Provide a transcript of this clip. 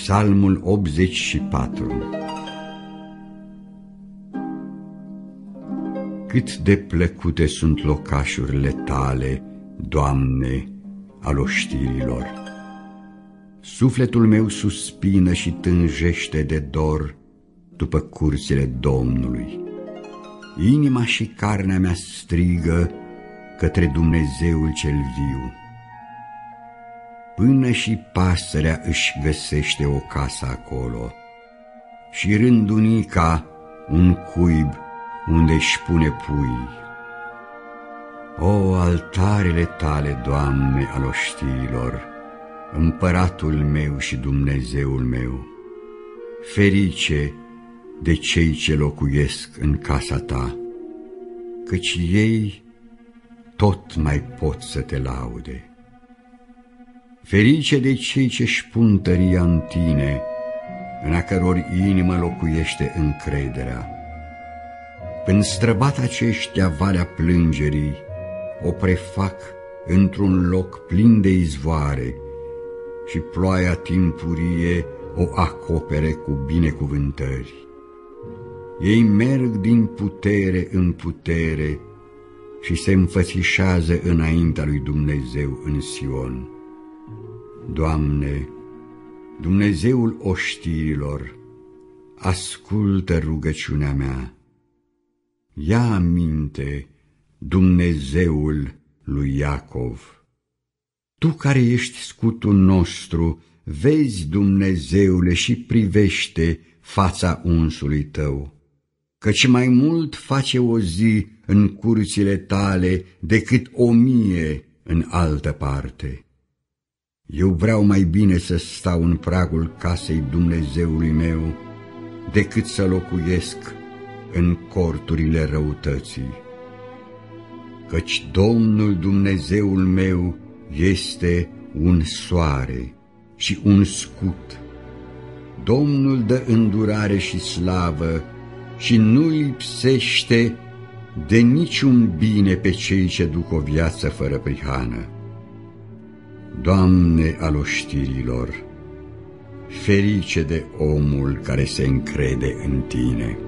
Psalmul 84. Cât de plăcute sunt locașurile tale, Doamne, al oștirilor! Sufletul meu suspină și tânjește de dor după curțile Domnului. Inima și carnea mea strigă către Dumnezeul cel viu. Până și pasărea își găsește o casă acolo și rândunica un cuib unde își pune pui. O, altarele tale, Doamne, al oștirilor, Împăratul meu și Dumnezeul meu, ferice de cei ce locuiesc în casa ta, căci ei tot mai pot să te laude. Ferice de cei ce-și pun tăria în tine, în a căror inimă locuiește încrederea. Când străbat aceștia valea plângerii, o prefac într-un loc plin de izvoare și ploaia timpurie o acopere cu binecuvântări. Ei merg din putere în putere și se înfățișează înaintea lui Dumnezeu în Sion. Doamne, Dumnezeul oștirilor, ascultă rugăciunea mea. Ia aminte, Dumnezeul lui Iacov. Tu care ești scutul nostru, vezi, Dumnezeule, și privește fața unsului tău, căci mai mult face o zi în curțile tale decât 1000 în altă parte. Eu vreau mai bine să stau în pragul casei Dumnezeului meu decât să locuiesc în corturile răutății. Căci Domnul Dumnezeul meu este un soare și un scut. Domnul dă îndurare și slavă și nu lipsește de niciun bine pe cei ce duc o viață fără prihană. Doamne al oștirilor, ferice de omul care se încrede în Tine.